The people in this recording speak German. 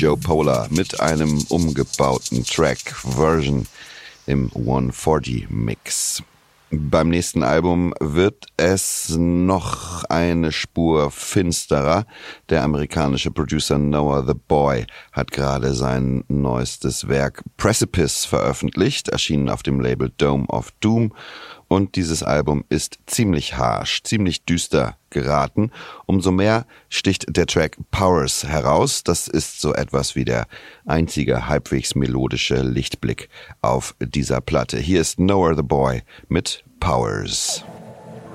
Joe Pola mit einem umgebauten Track Version im 140 Mix. Beim nächsten Album wird es noch eine Spur finsterer. Der amerikanische Producer Noah the Boy hat gerade sein neuestes Werk Precipice veröffentlicht, erschienen auf dem Label Dome of Doom. Und dieses Album ist ziemlich harsh, ziemlich düster geraten. Umso mehr sticht der Track Powers heraus. Das ist so etwas wie der einzige halbwegs melodische Lichtblick auf dieser Platte. Hier ist Noah the Boy mit Powers.